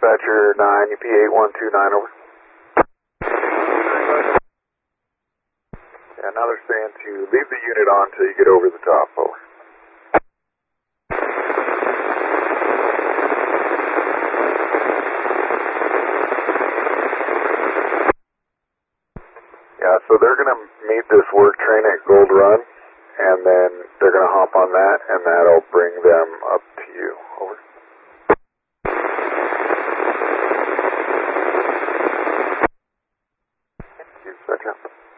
Dispatcher 9, UP 8129, over. Yeah, now they're saying to leave the unit on until you get over the top, over. Yeah, so they're going to meet this work train at Gold Run, and then they're going to hop on that, and that'll bring them up to you, over. Dispatcher.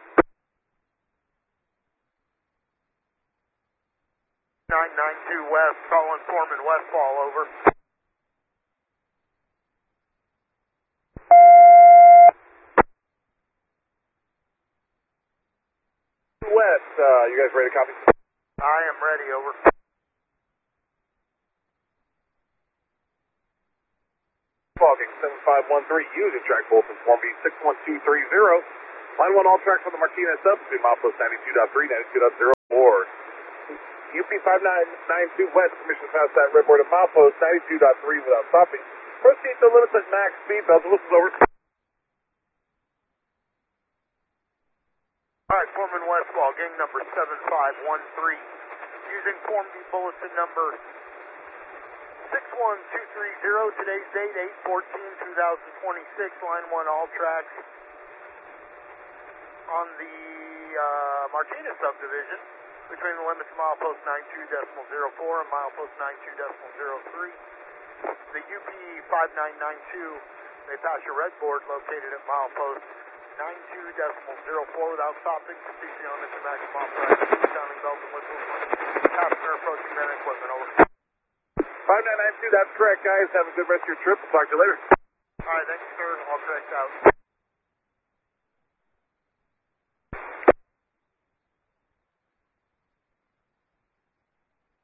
992 West, calling Foreman Westfall, over. West, you guys ready to copy? I am ready, over. Fogging 7513, using track Bolton Form B 61230. Line 1, all tracks on the Martinez sub between milepost 92.3, 92.0. Board. UP 5992 West, permission to pass that red board at milepost 92.3 without stopping. Proceed to limits at max speed, bells and whistles, over. Alright, Foreman Westfall, gang number 7513, using Form B bulletin number 61230, today's date 8/14/2026, line 1, all tracks on the Martinez subdivision between the limits of milepost 92.04 and milepost 92.03. The UP 5992 may pass your red board located at milepost 92.04 without stopping. CC on the maximum operation, sounding bells and whistles. Passenger approaching men and equipment, over. 5992, that's correct, guys. Have a good rest of your trip. We'll talk to you later. Alright, thank you, sir. All correct out.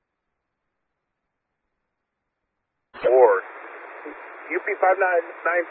Board. UP 5992.